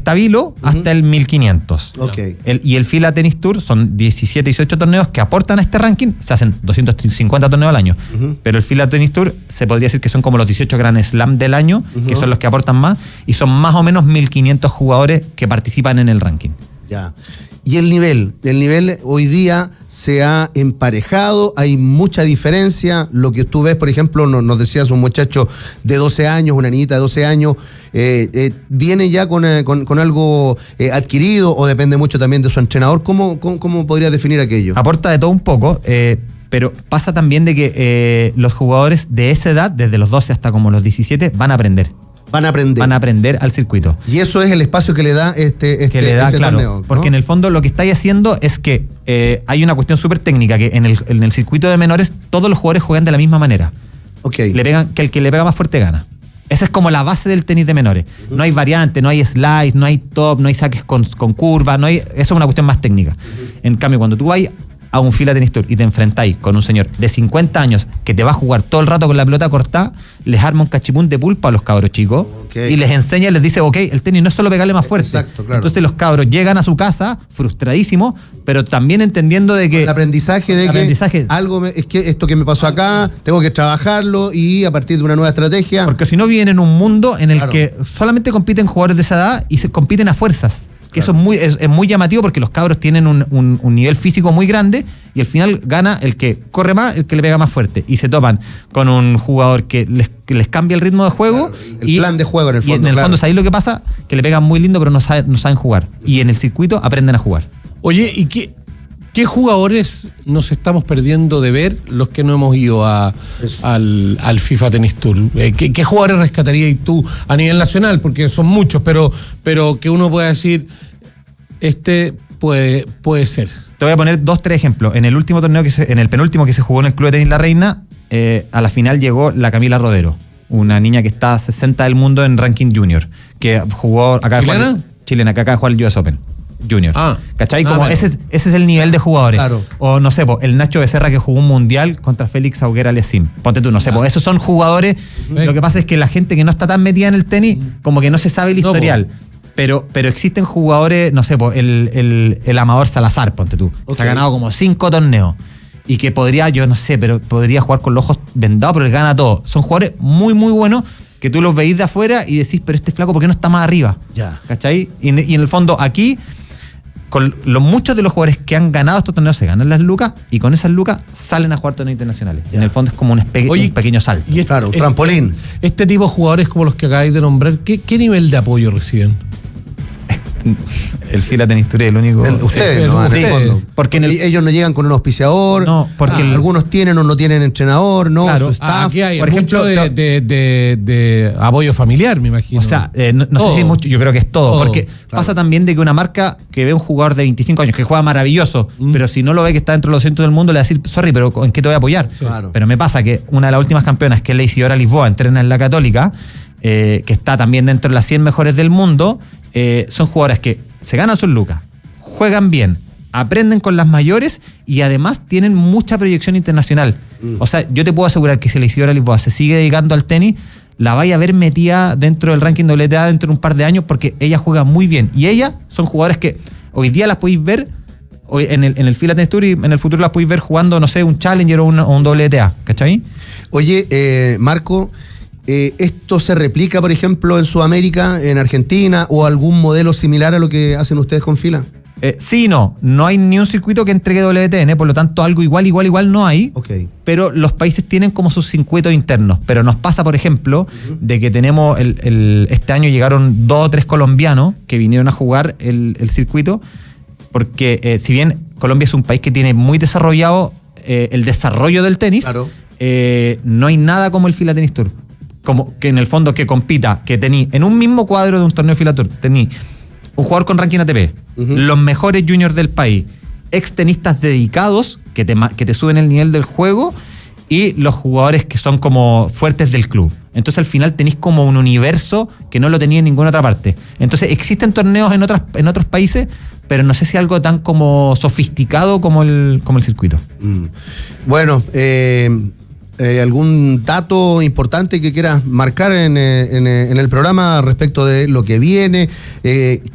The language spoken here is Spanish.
estabilo hasta el 1500. Okay. Y el FILA Tennis Tour son 17, 18 torneos que aportan a este ranking. Se hacen 250 torneos al año. Pero el FILA Tennis Tour se podría decir que son como los 18 Grand Slam del año, que son los que aportan más, y son más o menos 1500 jugadores que participan en el ranking. Ya. Y el nivel hoy día se ha emparejado, hay mucha diferencia. Lo que tú ves, por ejemplo, nos decías un muchacho de 12 años, una niñita de 12 años, ¿viene ya con algo adquirido o depende mucho también de su entrenador? ¿Cómo podrías definir aquello? Aporta de todo un poco, pero pasa también de que los jugadores de esa edad, desde los 12 hasta como los 17, van a aprender. Van a aprender al circuito. Y eso es el espacio que le da este claro, torneo, ¿no? Porque en el fondo lo que estáis haciendo es que hay una cuestión súper técnica, que en el circuito de menores todos los jugadores juegan de la misma manera. Okay. Que el que le pega más fuerte gana. Esa es como la base del tenis de menores. No hay variante, no hay slice, no hay top, no hay saques con curva, eso es una cuestión más técnica. En cambio, cuando tú vas a un FILA Tennis Tour y te enfrentáis con un señor de 50 años que te va a jugar todo el rato con la pelota cortada, les arma un cachipún de pulpa a los cabros chicos y les enseña, les dice, el tenis no es solo pegarle más fuerte. Exacto, claro. Entonces los cabros llegan a su casa frustradísimos, pero también entendiendo de que... El aprendizaje es que esto que me pasó acá, tengo que trabajarlo y a partir de una nueva estrategia... Porque si no viven en un mundo en el que solamente compiten jugadores de esa edad y se compiten a fuerzas. Que eso es muy llamativo porque los cabros tienen un nivel físico muy grande y al final gana el que corre más, el que le pega más fuerte. Y se topan con un jugador que les cambia el ritmo de juego. Claro, el plan de juego en el fondo. Y en el fondo, ¿sabéis lo que pasa? Que le pegan muy lindo, pero no saben jugar. Y en el circuito aprenden a jugar. Oye, ¿y qué jugadores nos estamos perdiendo de ver los que no hemos ido al FIFA Tennis Tour? ¿Qué jugadores rescatarías tú a nivel nacional? Porque son muchos, pero que uno pueda decir, puede ser. Te voy a poner 2-3 ejemplos. En el último torneo, en el penúltimo que se jugó en el Club de Tenis La Reina, a la final llegó la Camila Rodero, una niña que está a 60 del mundo en ranking junior, que jugó acá. Chilena, que acaba de jugar el US Open Junior. ¿Cachai? Como ese es el nivel de jugadores. Claro. O no sé, el Nacho Becerra que jugó un mundial contra Félix Auguera Lesim. Ponte tú, no sé, esos son jugadores. Lo que pasa es que la gente que no está tan metida en el tenis, como que no se sabe el historial. Pero existen jugadores, no sé, el Amador Salazar, ponte tú. Se ha ganado como 5 torneos. Y que podría jugar con los ojos vendados, pero él gana todo. Son jugadores muy, muy buenos que tú los veís de afuera y decís, pero este flaco, ¿por qué no está más arriba? Ya. ¿Cachai? Y en el fondo, aquí, con muchos de los jugadores que han ganado estos torneos se ganan las lucas y con esas lucas salen a jugar torneos internacionales. En el fondo es como un pequeño salto. Y un trampolín. Este tipo de jugadores como los que acabáis de nombrar, ¿qué nivel de apoyo reciben? El FILA Tennis Tour es el único. Ustedes, ¿no? Sí, porque ellos no llegan con un auspiciador. No, porque algunos tienen o no tienen entrenador, ¿no? Claro. Su staff. Aquí hay por ejemplo, de apoyo familiar, me imagino. O sea, no sé si mucho, yo creo que es todo. Porque pasa también de que una marca que ve un jugador de 25 años que juega maravilloso, pero si no lo ve que está dentro de los centros del mundo, le va a decir, sorry, pero ¿en qué te voy a apoyar? Sí. Claro. Pero me pasa que una de las últimas campeonas, que es la Isidora Lisboa, entrena en la Católica, que está también dentro de las 100 mejores del mundo, son jugadoras que se ganan sus lucas, juegan bien, aprenden con las mayores y además tienen mucha proyección internacional. O sea, yo te puedo asegurar que si la Isidora Lisboa se sigue dedicando al tenis, la vaya a ver metida dentro del ranking WTA dentro de un par de años porque ella juega muy bien. Y ellas son jugadoras que hoy día las podéis ver en el FILA Tennis Tour y en el futuro las podéis ver jugando, no sé, un Challenger o un WTA, ¿cachai? Oye, Marco, ¿esto se replica, por ejemplo, en Sudamérica, en Argentina, o algún modelo similar a lo que hacen ustedes con FILA? Sí, no hay ni un circuito que entregue WTN, por lo tanto algo igual no hay, pero los países tienen como sus circuitos internos, pero nos pasa, por ejemplo, de que tenemos, este año llegaron 2 o 3 colombianos que vinieron a jugar el circuito, porque si bien Colombia es un país que tiene muy desarrollado el desarrollo del tenis, claro, no hay nada como el FILA Tennis Tour, como que en el fondo que compita, que tení en un mismo cuadro de un torneo de FILA Tour, tení un jugador con ranking ATP, los mejores juniors del país, extenistas dedicados que te suben el nivel del juego y los jugadores que son como fuertes del club. Entonces al final tenés como un universo que no lo tenía en ninguna otra parte. Entonces existen torneos en otros países, pero no sé si algo tan como sofisticado como el circuito. Bueno, ¿algún dato importante que quieras marcar en el programa respecto de lo que viene?